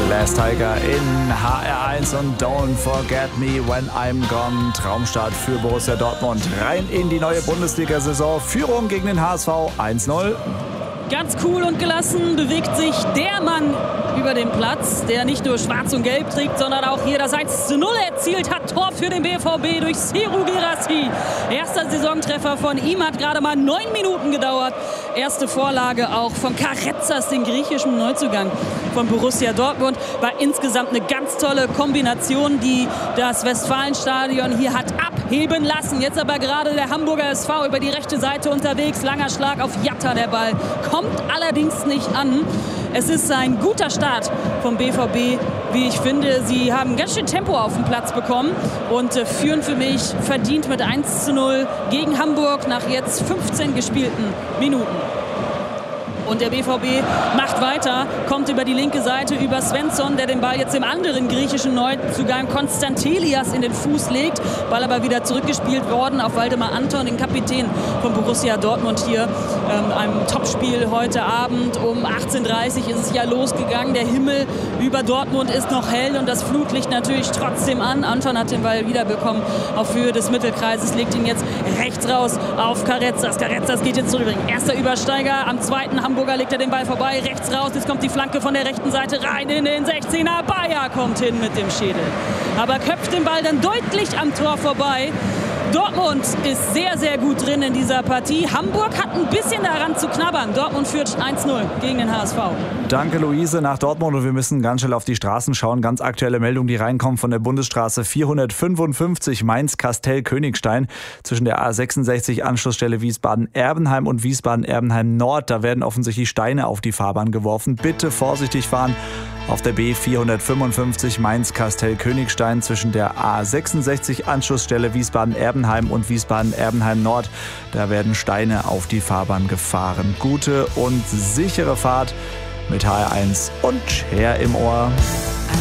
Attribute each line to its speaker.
Speaker 1: Last Tiger in HR1 und Don't Forget Me When I'm Gone. Traumstart für Borussia Dortmund. Rein in die neue Bundesliga-Saison. Führung gegen den HSV 1-0.
Speaker 2: Ganz cool und gelassen bewegt sich der Mann über den Platz, der nicht nur schwarz und gelb trägt, sondern auch hier das 1:0 erzielt hat. Tor für den BVB durch Serhou Guirassy. Erster Saisontreffer von ihm, hat gerade mal 9 Minuten gedauert. Erste Vorlage auch von Karetzas, den griechischen Neuzugang von Borussia Dortmund. War insgesamt eine ganz tolle Kombination, die das Westfalenstadion hier hat abheben lassen. Jetzt aber gerade der Hamburger SV über die rechte Seite unterwegs. Langer Schlag auf Jatta, der Ball kommt allerdings nicht an. Es ist ein guter Start vom BVB, wie ich finde. Sie haben ganz schön Tempo auf den Platz bekommen und führen für mich verdient mit 1:0 gegen Hamburg nach jetzt 15 gespielten Minuten. Und der BVB macht weiter, kommt über die linke Seite über Svensson, der den Ball jetzt dem anderen griechischen Neuzugang Konstantelias in den Fuß legt. Ball aber wieder zurückgespielt worden auf Waldemar Anton, den Kapitän von Borussia Dortmund hier. Einem Topspiel heute Abend um 18:30 Uhr ist es ja losgegangen. Der Himmel über Dortmund ist noch hell und das Flutlicht natürlich trotzdem an. Anton hat den Ball wiederbekommen auf Höhe des Mittelkreises, legt ihn jetzt rechts raus auf Karetzas. Karetzas geht jetzt zurück. Erster Übersteiger, am zweiten Hamburger legt er den Ball vorbei, rechts raus. Jetzt kommt die Flanke von der rechten Seite rein in den 16er. Bayer kommt hin mit dem Schädel. Aber köpft den Ball dann deutlich am Tor vorbei. Dortmund ist sehr, sehr gut drin in dieser Partie. Hamburg hat ein bisschen daran zu knabbern. Dortmund führt 1:0 gegen den HSV.
Speaker 1: Danke, Luise, nach Dortmund. Und wir müssen ganz schnell auf die Straßen schauen. Ganz aktuelle Meldung, die reinkommt von der Bundesstraße 455 Mainz-Kastell-Königstein. Zwischen der A66 Anschlussstelle Wiesbaden-Erbenheim und Wiesbaden-Erbenheim-Nord. Da werden offensichtlich Steine auf die Fahrbahn geworfen. Bitte vorsichtig fahren. Auf der B455 Mainz-Kastell-Königstein zwischen der A66 Anschlussstelle Wiesbaden-Erbenheim und Wiesbaden-Erbenheim-Nord. Da werden Steine auf die Fahrbahn gefahren. Gute und sichere Fahrt mit HR1 und Cher im Ohr.